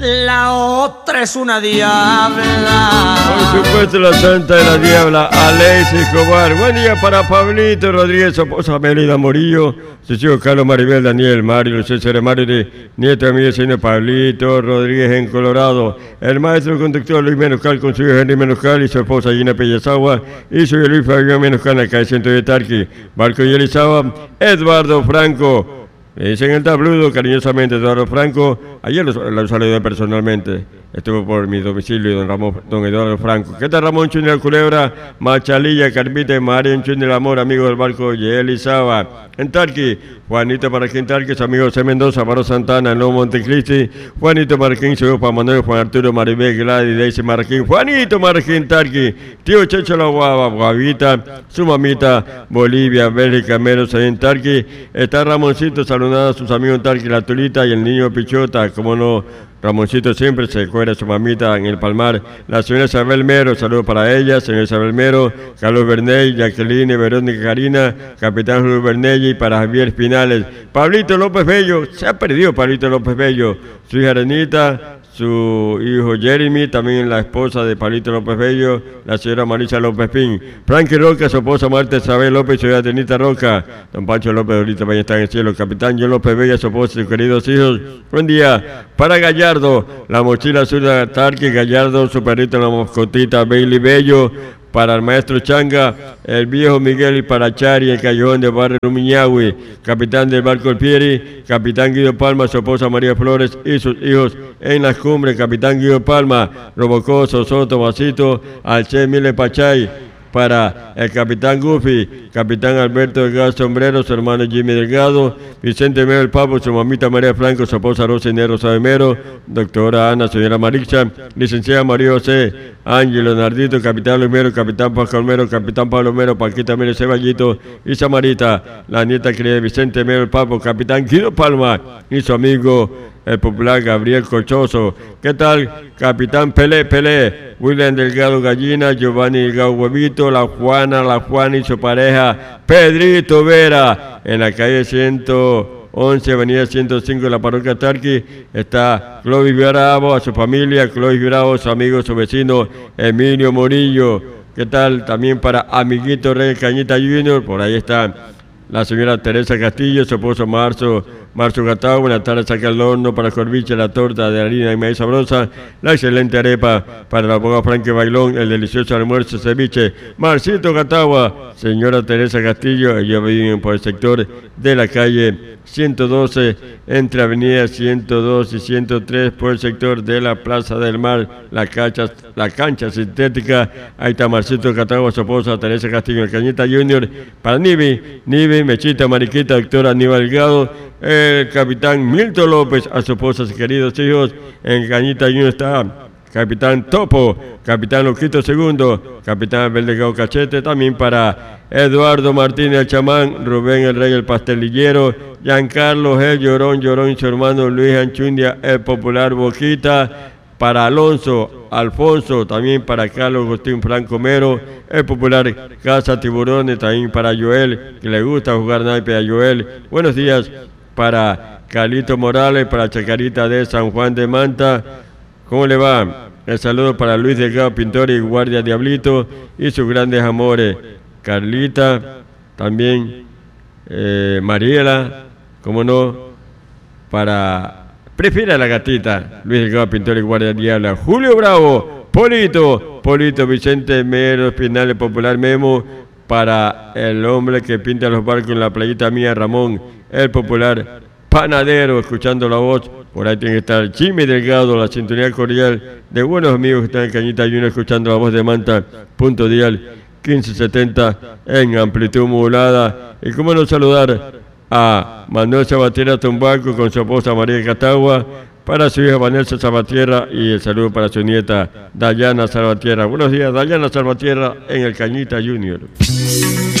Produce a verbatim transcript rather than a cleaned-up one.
La otra es una diabla. Por supuesto, la santa de la diabla, Alexis Escobar. Buen día para Pablito Rodríguez, su esposa Melida Morillo, sus hijos Carlos, Maribel, Daniel, Mario, Luis César, Mario, nieto de mi vecino Pablito Rodríguez en Colorado. El maestro conductor Luis Menoscal con su hijo Henry Menoscal y su esposa Gina Pellezagua y su hijo Luis Fabián Menoscal en la calle ciento de Tarqui. Barco y Elizaba, Eduardo Franco. Me dicen el tabludo, cariñosamente, Eduardo Franco. Ayer lo, lo saludé personalmente. Estuvo por mi domicilio, don Ramón, don Eduardo Franco. ¿Qué tal, Ramón Chundi Culebra, Machalilla, Carpita y María Chundi el Amor, amigo del barco Yelizaba? En Tarqui, Juanito Marquín Tarqui, su amigo José Mendoza, Paro Santana, Nuevo Montecristi, Juanito Marquín, su hijo Juan Manuel, Juan Arturo, Maribel, Gladys, Daisy Marquín, Juanito Marquín Tarqui, tío Checho La Guava, Guavita, su mamita, Bolivia, Bélgica, Meros, ahí en Tarqui. Está Ramoncito saludando a sus amigos en Tarqui, la Tulita y el niño Pichota, como no. Ramoncito siempre se cuera a su mamita en el Palmar. La señora Isabel Mero, saludos para ella. Señora Isabel Mero, Carlos Berney, Jacqueline, Verónica Karina, Capitán Julio Bernelli y para Javier Espinales. Pablito López Bello, se ha perdido Pablito López Bello. Su hija Arenita, su hijo Jeremy, también la esposa de Pablito López Bello, la señora Marisa López Pin. Frankie Roca, su esposa Marta Isabel López, su hija Tenita Roca. Don Pancho López ahorita vaya a estar en el cielo. Capitán John López Bello, su esposa y sus queridos hijos. Buen día para Gallardo, la mochila azul de Tarqui, Gallardo, su perrito, la moscotita Bailey Bello. Para el maestro Changa, el viejo Miguel y para Chari, el callejón de Barrio Lumiñahui, capitán del barco El Pieri, capitán Guido Palma, su esposa María Flores y sus hijos en las cumbres, capitán Guido Palma, Robocoso, Soto, Vasito, Alche Mile Pachay. Para el capitán Goofy, capitán Alberto Delgado Sombrero, su hermano Jimmy Delgado, Vicente Mero el Papo, su mamita María Franco, su esposa Rosa Inés Rosa de Mero, doctora Ana, señora Marixa, licenciada María José, Ángel Leonardito, capitán Luis Mero, capitán Pascual Mero, capitán Pablo Mero, Paquita Mero Ceballito y Samarita, la nieta querida de Vicente Mero el Papo, capitán Guido Palma y su amigo el popular Gabriel Cochoso. ¿Qué tal? Capitán Pelé, Pelé, William Delgado Gallina, Giovanni Delgado Huevito, la Juana, la Juana y su pareja Pedrito Vera, en la calle ciento once, avenida ciento cinco de la parroquia Tarqui. Está Clovis Bravo, a su familia, Clovis Bravo, su amigo, su vecino Emilio Morillo. ¿Qué tal? También para Amiguito Rey Cañita Junior, por ahí está la señora Teresa Castillo, su esposo Marzo, Marzo Gatao. Buenas tardes, saca el horno para Corviche, la torta de harina y maíz sabrosa, la excelente arepa para la boga Franque Bailón, el delicioso almuerzo ceviche. Marcito Gatagua, señora Teresa Castillo, ellos viven por el sector de la calle ciento doce, entre avenida ciento dos y ciento tres, por el sector de la Plaza del Mar, la cancha, la cancha sintética. Ahí está Marcito Gatagua, su esposa Teresa Castillo, el Cañita Junior. Para Nivi, Nivi, Mechita, Mariquita, doctora Aníbal Delgado, el capitán Milton López, a su esposa y queridos hijos. En Cañita Junior está capitán Topo, capitán Loquito Segundo, capitán Abel Delgado Cachete. También para Eduardo Martínez el chamán, Rubén el Rey el pastelillero, Giancarlo el Llorón, Llorón y su hermano Luis Anchundia el popular Boquita. Para Alonso, Alfonso, también para Carlos Agustín Franco Mero, el popular Casa Tiburones, también para Joel, que le gusta jugar naipe a Joel. Buenos días para Carlito Morales, para Chacarita de San Juan de Manta. ¿Cómo le va? El saludo para Luis Delgado Pintor y Guardia Diablito y sus grandes amores. Carlita, también eh, Mariela, cómo no, para... Prefiere a la gatita, Luis Delgado Pintor y Guardia Diabla. Julio Bravo, Polito, Polito, Vicente Mero, Espinal, el popular Memo. Para el hombre que pinta los barcos en la playita mía, Ramón, el popular Panadero, escuchando la voz. Por ahí tiene que estar Jimmy Delgado, la sintonía cordial de buenos amigos que están en Cañita Junior, escuchando la voz de Manta, punto dial quince setenta en amplitud modulada. Y cómo no saludar a Manuel Sabatiera Tumbaco con su esposa María Catagua, para su hija Vanessa Salvatierra y el saludo para su nieta Dayana Salvatierra. Buenos días, Dayana Salvatierra en el Cañita Junior.